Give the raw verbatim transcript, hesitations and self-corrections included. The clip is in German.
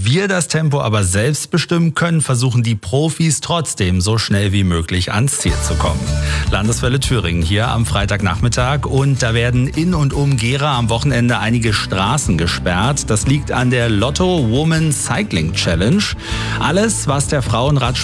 wir das Tempo aber selbst bestimmen können, versuchen die Profis trotzdem so schnell wie möglich ans Ziel zu kommen. Landeswelle Thüringen hier am Freitagnachmittag und da werden in und um Gera am Wochenende einige Straßen gesperrt. Das liegt an der Lotto Woman Cycling Challenge. Alles, was der Frauenradsport